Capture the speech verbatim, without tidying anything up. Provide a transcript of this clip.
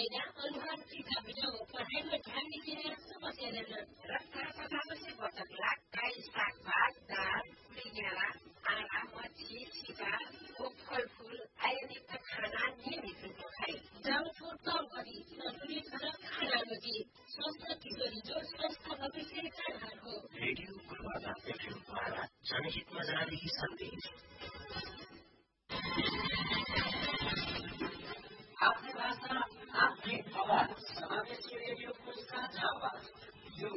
होइन अनुहारका भिडियो पढाइमा ध्यान दिने समस्या रक्षा सफापछि बचत लाभकारी सागपात दाल पुडियाला आँडा मच्छी छिपा फलफुल आयुर्वेदिक खाना नियमित रूपमा खाए जङ्क फुड कम गरी सन्तुलित खाना रोजी स्वस्थ